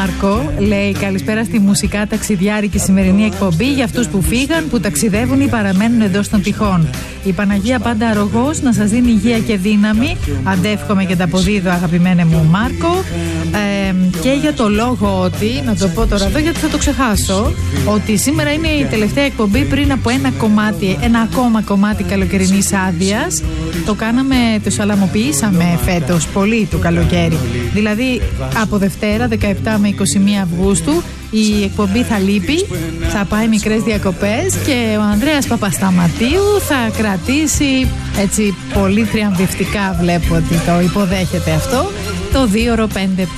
Μάρκο. Λέει καλησπέρα στη μουσικά ταξιδιάρικη σημερινή εκπομπή για αυτούς που φύγαν, που ταξιδεύουν ή παραμένουν εντός των τυχών. Η Παναγία πάντα αρρωγός να σας δίνει υγεία και δύναμη. Αντεύχομαι και τα αποδίδω, αγαπημένε μου Μάρκο. Και για το λόγο ότι, να το πω τώρα εδώ γιατί θα το ξεχάσω, ότι σήμερα είναι η τελευταία εκπομπή πριν από ένα ακόμα κομμάτι καλοκαιρινής άδειας. Το κάναμε, το σαλαμοποιήσαμε φέτος πολύ το καλοκαίρι. Δηλαδή από Δευτέρα 17 με 21 Αυγούστου η εκπομπή θα λείπει, θα πάει μικρές διακοπές και ο Ανδρέας Παπασταματίου θα κρατήσει έτσι πολύ θριαμβευτικά, βλέπω ότι το υποδέχεται αυτό, το 2ωρο 5